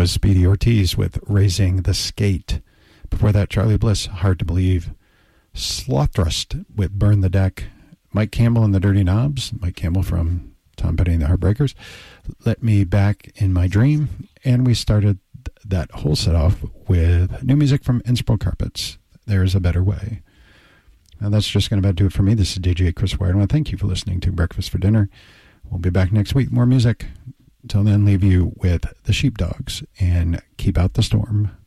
was Speedy Ortiz with Raising the Skate. Before that, Charlie Bliss, Hard to Believe. Slothrust with Burn the Deck. Mike Campbell and the Dirty Knobs. Mike Campbell from Tom Petty and the Heartbreakers. Let Me Back in My Dream. And we started that whole set off with new music from Innsbruck Carpets. There's a Better Way. Now that's just going to about do it for me. This is DJ Chris Ware. I want to thank you for listening to Breakfast for Dinner. We'll be back next week. More music. Until then, leave you with the Sheepdogs and Keep Out the Storm.